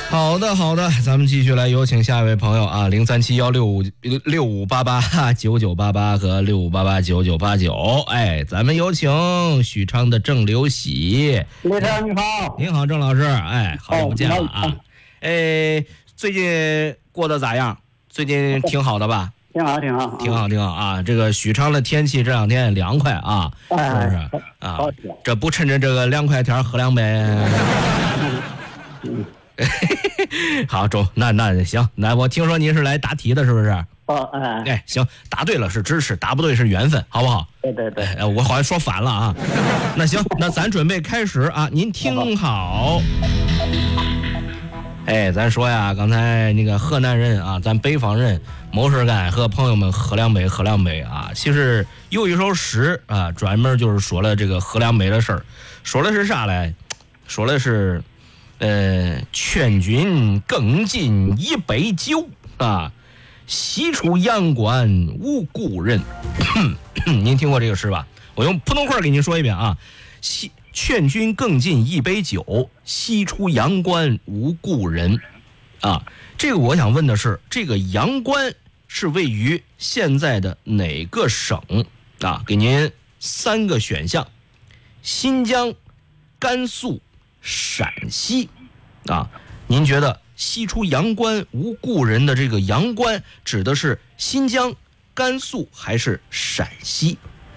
好的，咱们继续来有请下一位朋友啊，037165889988和65889989。哎，咱们有请许昌的郑刘喜。 刘先生你好。 您好，郑老师。哎，好久不见了啊。哎，最近过得咋样？最近挺好的吧？ 挺好啊！这个许昌的天气这两天也凉快啊，是不是啊？这不趁着这个凉快天喝两杯。好，中，那行，那我听说您是来答题的，是不是？哎，行，答对了是知识，答不对是缘分，好不好？ 对。 哎，我好像说反了啊。那行，那咱准备开始啊，您听好。哎，咱说呀，刚才那个河南人啊，咱北方人没事干和朋友们喝两杯啊。其实有一首诗啊，专门就是说了这个喝两杯的事儿，说的是啥来？说的是。劝君更尽一杯酒啊，西出阳关无故人。您听过这个诗吧？我用普通话给您说一遍啊。劝君更尽一杯酒，西出阳关无故人。啊，这个我想问的是，这个阳关是位于现在的哪个省啊？给您3个选项：新疆、甘肃、陕西啊，您觉得西出阳关无故人的这个阳关指的是新疆、甘肃还是陕西？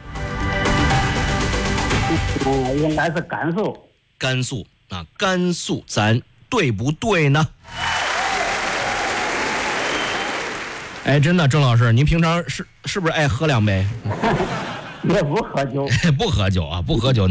应该是甘肃。 甘肃啊，甘肃，咱对不对呢？哎，真的，郑老师，您平常是不是爱喝两杯？ 也不喝酒。 不喝酒啊，不喝酒。